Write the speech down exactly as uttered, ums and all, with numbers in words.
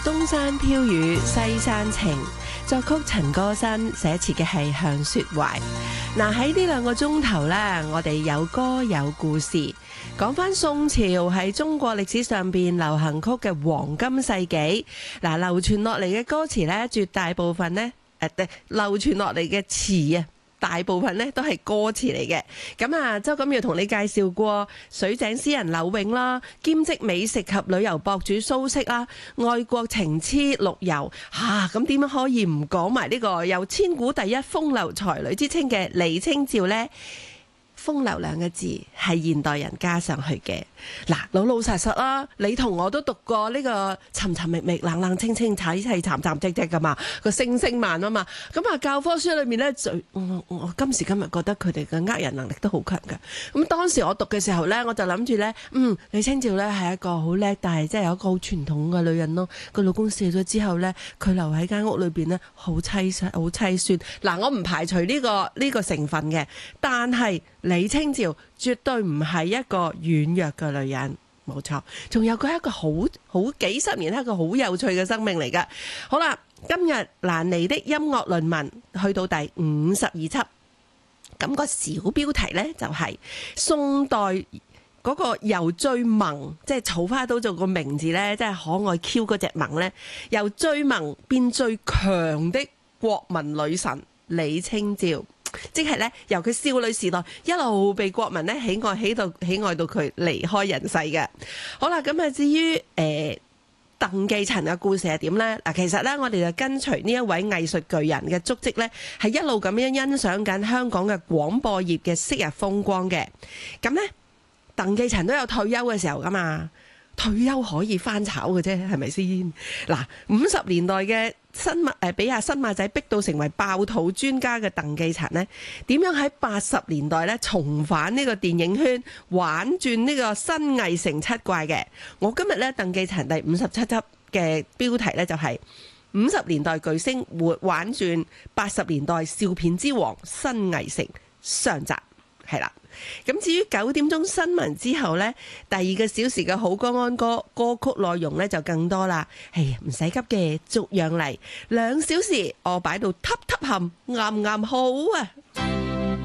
東山飄雨西山晴，作曲陳歌辛，寫詞嘅係向雪懷。嗱，喺呢兩個鐘頭呢，我哋有歌有故事，講翻宋朝係中國歷史上邊流行曲嘅黃金世紀。嗱，流傳落嚟嘅歌詞呢，絕大部分呢，誒、呃，流傳落嚟嘅詞啊。大部分咧都係歌詞嚟嘅，咁啊，周錦耀同你介紹過水井詩人柳永啦，兼職美食及旅遊博主蘇軾啦，愛國情痴陸游嚇，咁點樣可以唔講埋呢個有千古第一風流才女之稱嘅李清照呢？風流兩個字係現代人加上去嘅。嗱，老老實實啦，你同我都讀過呢個尋尋覓覓、冷冷清清、凄凄慘慘戚戚噶嘛，個聲聲慢啊嘛。咁啊，教科書裏面咧，最我我今時今日覺得佢哋嘅呃人能力都好強㗎。咁當時我讀嘅時候咧，我就諗住咧，嗯，李清照咧係一個好叻，但係即係有一個好傳統嘅女人咯。個老公死咗之後咧，佢留喺間屋裏邊咧，好凄慘，好凄酸。嗱，我唔排除呢個呢個成分嘅，但係李清照絕對唔係一個軟弱嘅女人，冇錯。仲有佢係一個好好幾十年係一個好有趣嘅生命嚟㗎。好啦，今日蘭妮的音樂論文去到第五十二輯，咁個小標題呢，就係、是、宋代嗰個由最萌，即係草花都做個名字呢，即係可愛 Q 嗰隻萌呢，由最萌變最強的國民女神李清照。即係咧，由佢少女時代一路被國民咧喜愛，喜到喜愛到佢離開人世嘅。好啦，咁啊至於誒、呃、鄧寄塵嘅故事係點呢？嗱，其實咧我哋就跟隨呢一位藝術巨人嘅足跡咧，係一路咁樣欣賞緊香港嘅廣播業嘅昔日風光嘅。咁呢，鄧寄塵都有退休嘅時候噶嘛。退休可以翻炒嘅啫，係咪先？嗱，五十年代嘅新馬誒，俾阿新馬仔逼到成為爆肚專家嘅鄧寄塵呢，點樣喺八十年代咧重返呢個電影圈，玩轉呢個新藝城七怪嘅？我今日咧鄧寄塵第五十七輯嘅標題咧就係五十年代巨星活玩轉八十年代笑片之王新藝城上集，係啦。咁至於九點鐘新聞之後呢，第二個小時嘅好歌安歌歌曲內容呢就更多啦。哎呀，唔使急嘅，逐樣嚟。兩小時我擺到揼揼冚，啱啱好啊！